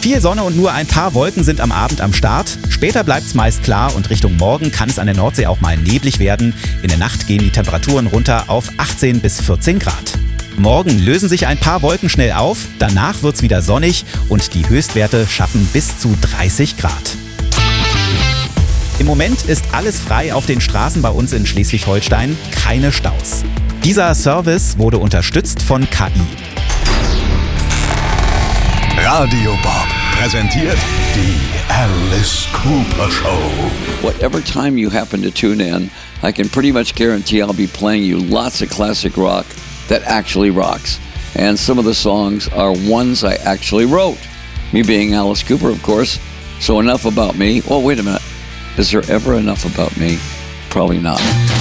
Viel Sonne und nur ein paar Wolken sind am Abend am Start. Später bleibt es meist klar und Richtung Morgen kann es an der Nordsee auch mal neblig werden. In der Nacht gehen die Temperaturen runter auf 18 bis 14 Grad. Morgen lösen sich ein paar Wolken schnell auf, danach wird es wieder sonnig und die Höchstwerte schaffen bis zu 30 Grad. Im Moment ist alles frei auf den Straßen bei uns in Schleswig-Holstein, keine Staus. Dieser Service wurde unterstützt von KI. Radio Bob präsentiert die Alice Cooper Show. Whatever time you happen to tune in, I can pretty much guarantee I'll be playing you lots of classic rock that actually rocks. And some of the songs are ones I actually wrote. Me being Alice Cooper, of course. So enough about me. Well, wait a minute. Is there ever enough about me? Probably not.